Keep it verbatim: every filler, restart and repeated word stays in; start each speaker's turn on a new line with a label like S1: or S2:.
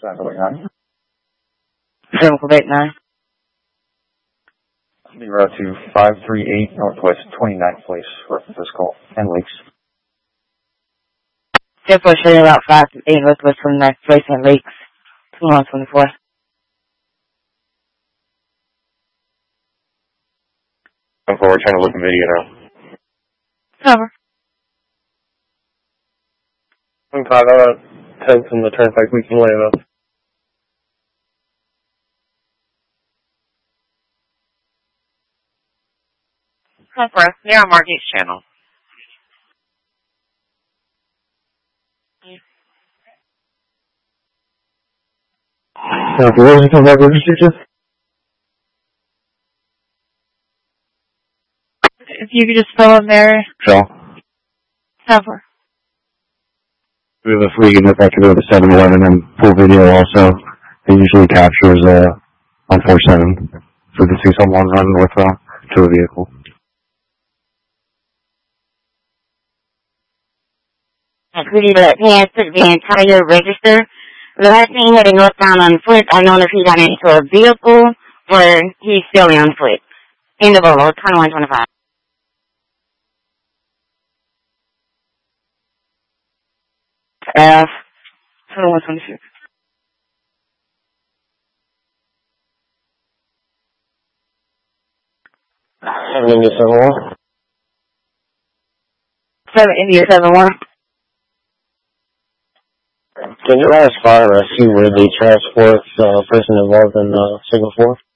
S1: seven Quebec nine.
S2: seven Quebec nine.
S1: Be route to five three eight Northwest twenty-ninth Place for physical and Lakes.
S2: Airport shutting route five three eight Northwest twenty-ninth Place and Lakes. two one twenty-four.
S1: I'm forward, trying to look at video now.
S2: Cover.
S3: I'm five out of ten from the turnpike, we can lay it up.
S4: Southwest, near Margate Channel.
S1: So, if you're come back registered,
S2: If you could just fill in there.
S1: Phil.
S2: Cover.
S1: We have a free unit that can go to seven eleven and full video also. It usually captures uh, on four seven. So we can see someone running with uh, to a vehicle.
S2: Could you let me answer the entire register? The last thing heading northbound on foot, I don't know if he got into a vehicle or he's still on foot. End of all, twenty-one twenty-five. F, twenty-one twenty-six.
S3: Seven India seven one.
S2: seven India seven one.
S3: Can you ask fire rescue where the transport uh, person involved in uh, Signal four?